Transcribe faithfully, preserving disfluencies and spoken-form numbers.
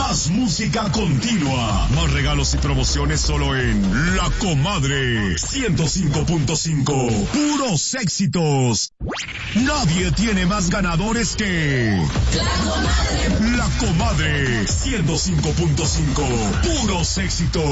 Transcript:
Más música continua. Más regalos y promociones solo en La Comadre ciento cinco punto cinco. Puros éxitos. Nadie tiene más ganadores que La Comadre. La Comadre ciento cinco punto cinco. Puros éxitos.